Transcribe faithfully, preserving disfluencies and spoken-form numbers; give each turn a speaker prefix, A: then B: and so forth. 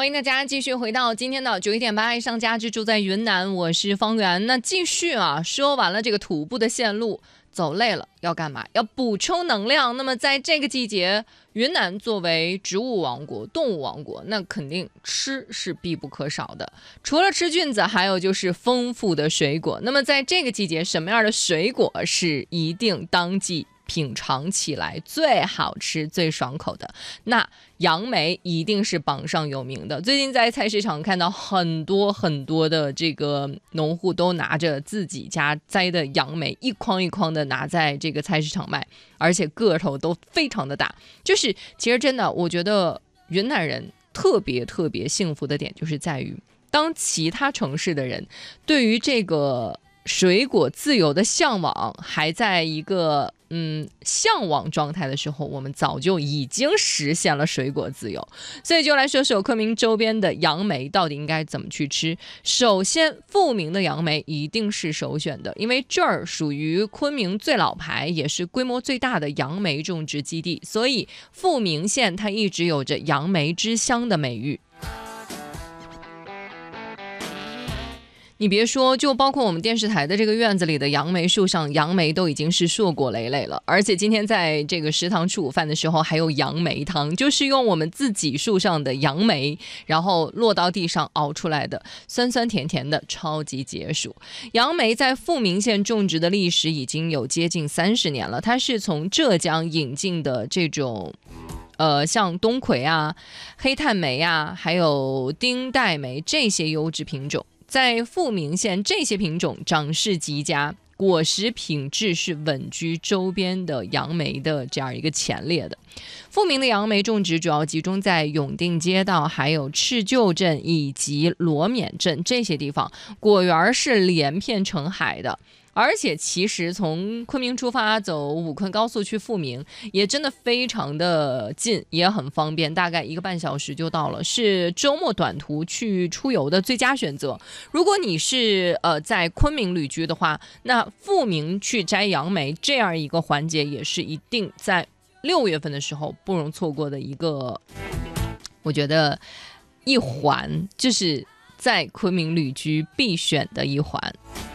A: 欢迎大家继续回到今天的九一点八爱上家之住在云南，我是方圆。那继续啊，说完了这个徒步的线路，走累了要干嘛？要补充能量。那么在这个季节，云南作为植物王国、动物王国，那肯定吃是必不可少的。除了吃菌子，还有就是丰富的水果。那么在这个季节，什么样的水果是一定当季品尝起来最好吃最爽口的？那杨梅一定是榜上有名的。最近在菜市场看到很多很多的这个农户都拿着自己家栽的杨梅，一筐一筐的拿在这个菜市场卖，而且个头都非常的大。就是其实真的我觉得云南人特别特别幸福的点就是在于，当其他城市的人对于这个水果自由的向往还在一个嗯向往状态的时候，我们早就已经实现了水果自由。所以就来说说昆明周边的杨梅到底应该怎么去吃。首先，富明的杨梅一定是首选的，因为这儿属于昆明最老牌也是规模最大的杨梅种植基地，所以富明县它一直有着杨梅之乡的美誉。你别说，就包括我们电视台的这个院子里的杨梅树上，杨梅都已经是硕果累累了。而且今天在这个食堂吃午饭的时候，还有杨梅汤，就是用我们自己树上的杨梅，然后落到地上熬出来的，酸酸甜甜的，超级解暑。杨梅在富明县种植的历史已经有接近三十年了，它是从浙江引进的这种。呃，像冬葵啊、黑炭梅啊，还有丁代梅这些优质品种。在富明县，这些品种长势极佳，果实品质是稳居周边的杨梅的这样一个前列的。富明的杨梅种植主要集中在永定街道、还有赤臼镇以及罗缅镇这些地方，果园是连片成海的。而且其实从昆明出发走武昆高速去富明也真的非常的近，也很方便，大概一个半小时就到了，是周末短途去出游的最佳选择。如果你是呃在昆明旅居的话，那富明去摘杨梅这样一个环节也是一定在六月份的时候不容错过的一个，我觉得一环，就是在昆明旅居必选的一环。